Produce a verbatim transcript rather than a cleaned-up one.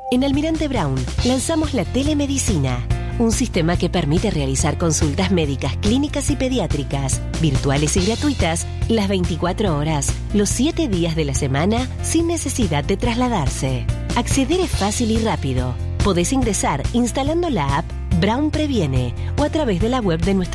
En Almirante Brown lanzamos la telemedicina, un sistema que permite realizar consultas médicas, clínicas y pediátricas, virtuales y gratuitas, las veinticuatro horas, los siete días de la semana, sin necesidad de trasladarse. Acceder es fácil y rápido. Podés ingresar instalando la app Brown Previene o a través de la web de nuestro